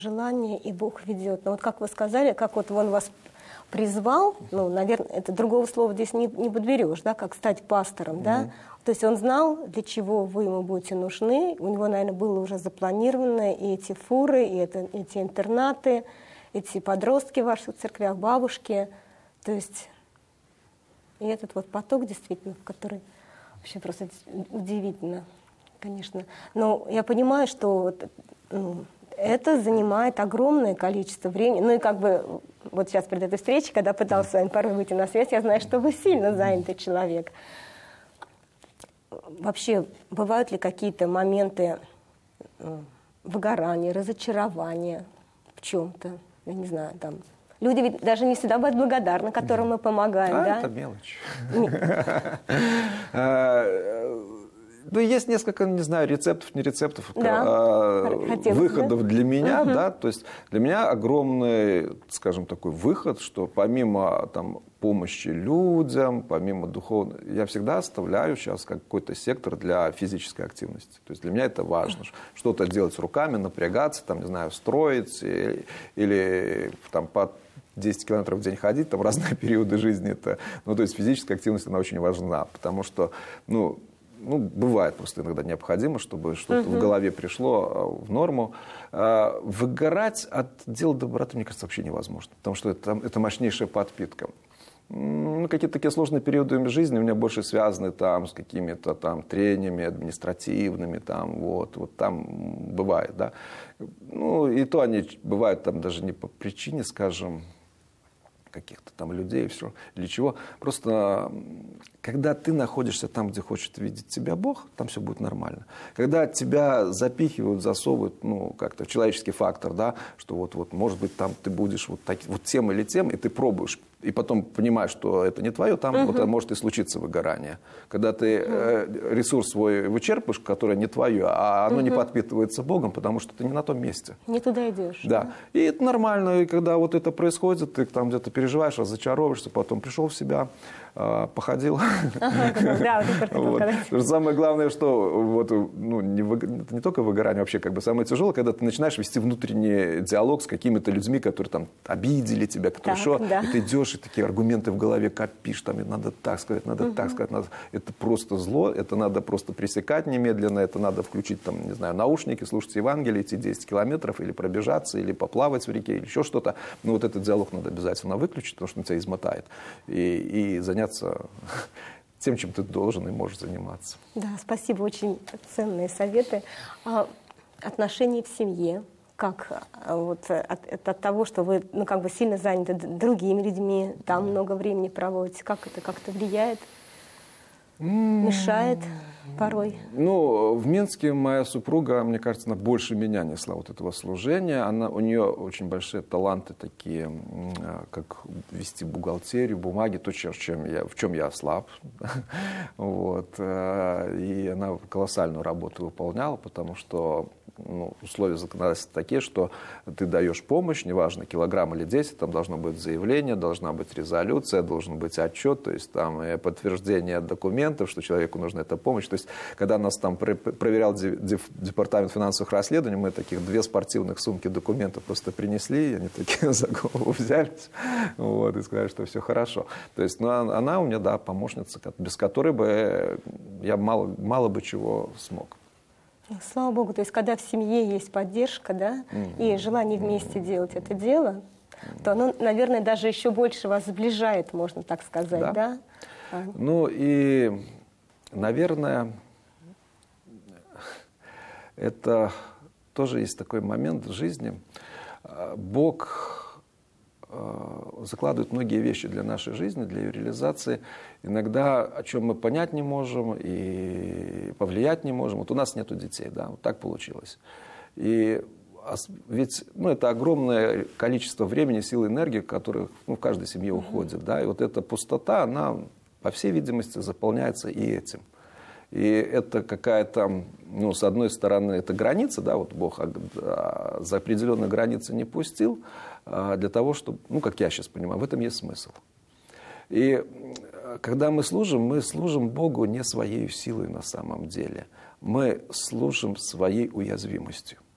желание, и Бог ведет. Но вот как вы сказали, как вот Он вас призвал, ну, наверное, это другого слова здесь не подберешь, да, как стать пастором, да. То есть Он знал, для чего вы ему будете нужны. У него, наверное, было уже запланировано и эти фуры, и эти интернаты, эти подростки в ваших церквях, бабушки. То есть и этот вот поток, действительно, который вообще просто удивительно, конечно. Но я понимаю, что это занимает огромное количество времени. Ну и как бы вот сейчас перед этой встречей, когда пытался с вами порой выйти на связь, я знаю, что вы сильно занятый человек. Вообще, бывают ли какие-то моменты выгорания, разочарования в чем-то? Я не знаю, там... Люди ведь даже не всегда будут благодарны, которым мы помогаем, да? Это мелочь. Ну, есть несколько, не знаю, рецептов, не рецептов, выходов для меня, да, то есть для меня огромный, скажем, такой выход, что помимо там помощи людям, помимо духовной, я всегда оставляю сейчас какой-то сектор для физической активности. То есть для меня это важно, что-то делать руками, напрягаться, там, не знаю, строить или там по 10 километров в день ходить, там разные периоды жизни, это, ну, то есть физическая активность, она очень важна, потому что, ну, бывает просто иногда необходимо, чтобы что-то в голове пришло в норму. Выгорать от дела доброты, мне кажется, вообще невозможно, потому что это мощнейшая подпитка. Какие-то такие сложные периоды жизни у меня больше связаны там с какими-то там трениями административными, там, вот там бывает, да. Ну, и то они бывают там даже не по причине, скажем, каких-то там людей, все, или чего. Просто когда ты находишься там, где хочет видеть тебя Бог, там все будет нормально. Когда тебя запихивают, засовывают, ну, как-то человеческий фактор, да, что вот, может быть, там ты будешь вот тем или тем, и ты пробуешь, и потом понимаешь, что это не твое, там вот может и случиться выгорание. Когда ты ресурс свой вычерпываешь, который не твое, а оно не подпитывается Богом, потому что ты не на том месте. Не туда идешь. Да. И это нормально, и когда вот это происходит, ты там где-то переживаешь, разочаровываешься, потом пришел в себя, походил. Самое главное, что это не только выгорание, вообще как бы самое тяжелое, когда ты начинаешь вести внутренний диалог с какими-то людьми, которые там обидели тебя, которые и ты идешь, и такие аргументы в голове копишь, там, и надо так сказать, надо так сказать, надо... Это просто зло, это надо просто пресекать немедленно, это надо включить, там, не знаю, наушники, слушать Евангелие, идти 10 километров, или пробежаться, или поплавать в реке, или еще что-то. Но вот этот диалог надо обязательно выключить, потому что он тебя измотает. И заняться тем, чем ты должен и можешь заниматься. Да, спасибо, очень ценные советы. Отношения в семье, как вот от того, что вы как бы сильно заняты другими людьми, там много времени проводите, как это как-то влияет, мешает порой? Ну, в Минске моя супруга, мне кажется, она больше меня несла вот этого служения. У нее очень большие таланты такие, как вести бухгалтерию, бумаги, то, в чем я слаб. Вот. И она колоссальную работу выполняла, потому что условия законодательства такие, что ты даешь помощь, неважно, килограмм или 10, там должно быть заявление, должна быть резолюция, должен быть отчет, то есть там подтверждение документов, что человеку нужна эта помощь. То есть, когда нас там проверял департамент финансовых расследований, мы таких 2 спортивных сумки документов просто принесли, и они такие за голову взялись, вот, и сказали, что все хорошо. То есть, она у меня, да, помощница, без которой бы я мало бы чего смог. Слава Богу, то есть когда в семье есть поддержка, да, и желание вместе делать это дело, то оно, наверное, даже еще больше вас сближает, можно так сказать, да? Ну и, наверное, это тоже есть такой момент в жизни. Бог закладывает многие вещи для нашей жизни, для ее реализации. Иногда о чем мы понять не можем и повлиять не можем. Вот у нас нету детей, да, вот так получилось. И ведь это огромное количество времени, сил, энергии, которые в каждой семье уходит, да, и вот эта пустота, она, по всей видимости, заполняется и этим. И это какая-то, с одной стороны, это граница, да, вот Бог за определенные границы не пустил, для того, чтобы, как я сейчас понимаю, в этом есть смысл. И когда мы служим Богу не своей силой на самом деле. Мы служим своей уязвимостью.